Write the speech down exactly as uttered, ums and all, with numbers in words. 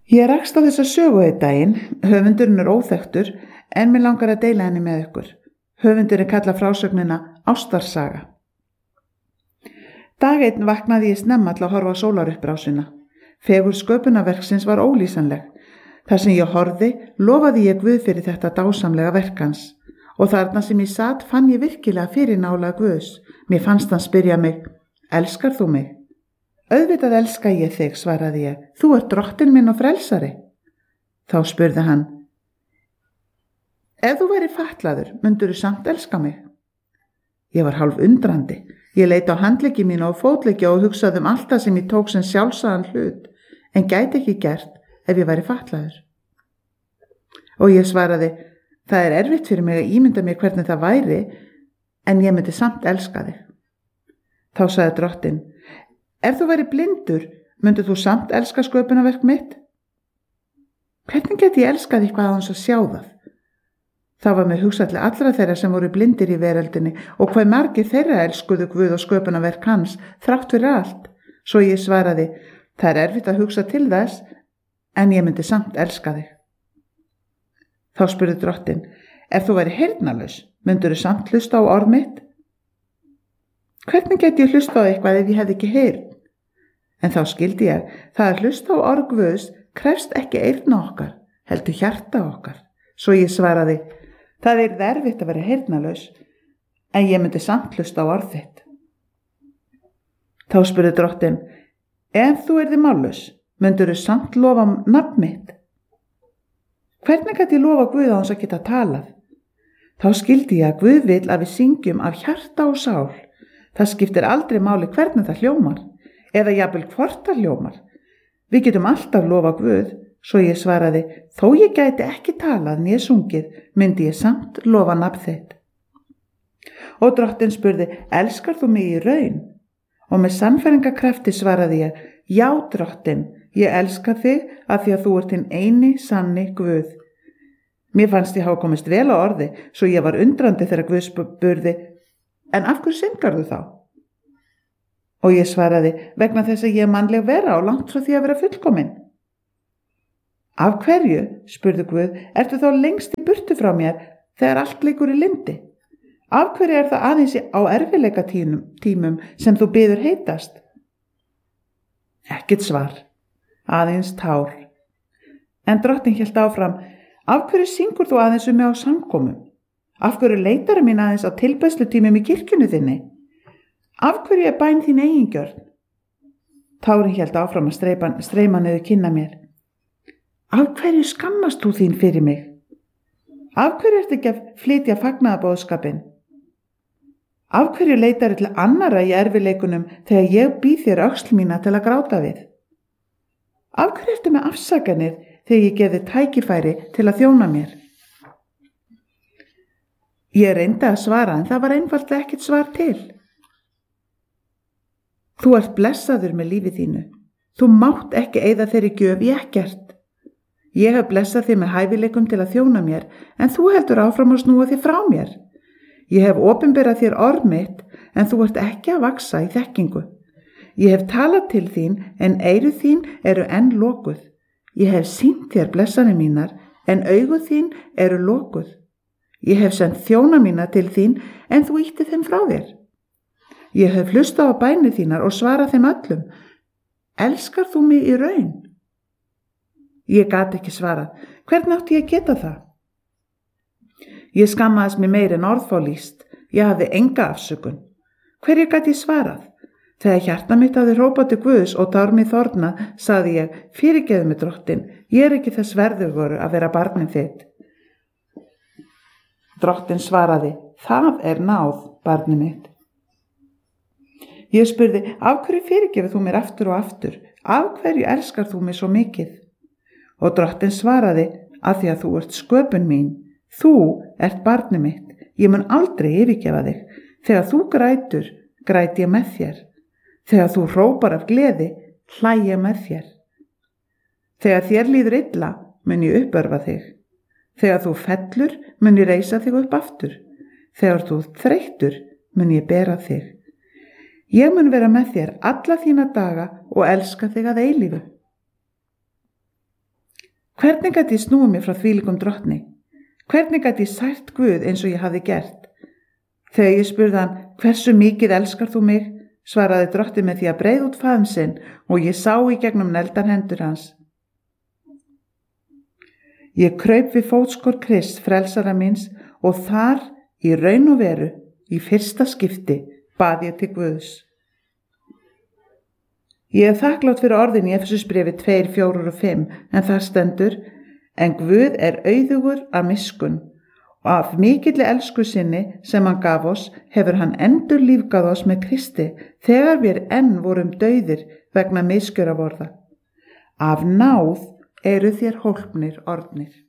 Ég rakst á þessa sögu einn daginn, höfundurinn er óþekktur en mér langar að deila henni með ykkur. Höfundurinn kallar frásögnina Ástarsaga. Dag einn vaknaði ég snemma til að horfa á sólaruppbrásina. Fegur sköpunarverksins var ólýsanleg. Þar sem ég horfði, lofaði ég Guð fyrir þetta dásamlega verk hans. Og þarna sem ég sat fann ég virkilega fyrir nálega Guðs. Mér fannst hann spyrja mig, elskar þú mig? Auðvitað elska ég þig, svaraði ég. Þú ert drottinn minn og frelsari. Þá spurði hann, ef þú væri fatlaður, mundur þú samt elska mig? Ég var hálf undrandi. Ég leit á handleggi mína og fótleggja og hugsaði um allt það sem ég tók sem sjálfsagðan hlut, en gæti ekki gert ef ég væri fatlaður. Og ég svaraði, það er erfitt fyrir mig að ímynda mér hvernig það væri, en ég myndi samt elska þig. Þá sagði drottinn, ef þú væri blindur, myndir þú samt elska sköpunarverk mitt? Hvernig geti ég elskað eitthvað aðeins að sjá það? Þá var mér hugsað til allra þeirra sem voru blindir í veröldinni og hvað margir þeirra elskuðu Guð og sköpunarverk hans þrátt fyrir allt. Svo ég svaraði, það er erfitt að hugsa til þess, en ég myndi samt elska þig. Þá spurði drottinn, ef þú væri heyrnarlaus, myndir þú samt hlusta á orð mitt? Hvernig geti ég hlusta á eitthvað ef ég hefði ekki heyrn? En þá skildi ég, það að hlusta á orð Guðs krefst ekki eyrna okkar, heldur hjarta okkar. Svo ég svaraði, það er erfitt að vera heyrnarlaus, en ég myndi samt hlusta á orð þitt. Þá spurði drottinn, ef þú yrði mállaus, myndir þú samt lofa nafn mitt? Hvernig gæti ég lofa Guð á hans að geta talað? Þá skildi ég að Guð vill að við syngjum af hjarta og sál. Það skiptir aldrei máli hvernig það hljómar, eða jafnvel hvort það hljómar. Við getum alltaf lofa Guð, svo ég svaraði, þó ég gæti ekki talað né sungið, myndi ég samt lofa nafn þitt. Og drottinn spurði, elskar þú mig í raun? Og með sannfæringarkrafti svaraði ég, já drottinn, ég elska þig af því að þú ert hinn eini sanni Guð. Mér fannst ég hafa komist vel á orði, svo ég var undrandi þegar Guð spurði, en af hverju syngarðu þá? Og ég svaraði, vegna þess að ég er mannleg vera og langt frá því að vera fullkomin. Af hverju, spurði Guð, ertu þá lengst í burtu frá mér þegar allt leikur í lyndi? Af hverju er það aðeins á erfiðleika tímum, tímum sem þú biður heitast? Ekkert svar, aðeins tár. En drottinn hélt áfram, af hverju syngur þú aðeins um mig á samkomum? Af hverju leitar mín aðeins á tilbærslutímum í kirkjunni þinni? Af hverju er bæn þín eigingjörn? Tárin hélt áfram að streyma, streyma niður kynna mér. Af hverju skammast þú þín fyrir mig? Af hverju ertu ekki að flytja fagnaðarboðskapinn? Af hverju leitar til annara í erfiðleikunum þegar ég býð þér öxl mína til að gráta við? Af hverju ertu með afsakanir þegar ég gefi tækifæri til að þjóna mér? Ég reyndi að svara en það var einfaldlega ekkert svar til. Þú ert blessaður með lífi þínu. Þú mátt ekki eyða þeirri gjöf í ekkert. Ég hef blessað þig með hæfileikum til að þjóna mér, en þú heldur áfram að snúa þig frá mér. Ég hef opinberað þér orð mitt, en þú ert ekki að vaxa í þekkingu. Ég hef talað til þín, en eyru þín eru enn lokuð. Ég hef sýnt þér blessanir mínar, en augu þín eru lokuð. Ég hef sendt þjóna mína til þín, en þú ýtti þeim frá þér. Ég hef hlustað á bænir þínar og svarað þeim öllum. Elskar þú mig í raun? Ég gat ekki svarað. Hvernig átti ég að geta það? Ég skammaðist mig meir en orðfá lýst. Ég hafði enga afsökun. Hverju gat ég svarað? Þegar hjarta mitt hafði hrópað til Guðs og tár mig þornað, sagði ég, fyrirgeðu mig drottinn, ég er ekki þess verðugur að vera barnið þitt. Drottinn svaraði, það er náð, barnið mitt. Ég spurði, af hverju fyrirgefur þú mér aftur og aftur? Af hverju elskar þú mig svo mikið? Og drottinn svaraði, að því að þú ert sköpun mín. Þú ert barnið mitt. Ég mun aldrei yfirgefa þig. Þegar þú grætur, græt ég með þér. Þegar þú hrópar af gleði, hlæ ég með þér. Þegar þér líður illa, mun ég uppörfa þig. Þegar þú fellur, mun ég reisa þig upp aftur. Þegar þú þreyttur, mun ég bera þig. Ég mun vera með þér alla þína daga og elska þig að eilífu. Hvernig gæti ég snúið mér frá þvílíkum drottni? Hvernig gæti ég sært Guð eins og ég hafði gert? Þegar ég spurði hann, hversu mikið elskar þú mig? Svaraði drottinn með því að breiða út faðm sinn og ég sá í gegnum neldar hendur hans. Ég kraup við fótskor Krists frelsara míns og þar í raun og veru, í fyrsta skipti, bað ég til Guðs. Ég er þakklátt fyrir orðin í Efesusbréfi tvö, fjögur og fimm, en þar stendur: En Guð er auðugur af miskunn og af mikilli elsku sinni sem hann gaf oss hefur hann endur lífgað oss með Kristi þegar við enn vorum dauðir vegna misgjörðavorða. Af náð eru þér hólpnir orðnir.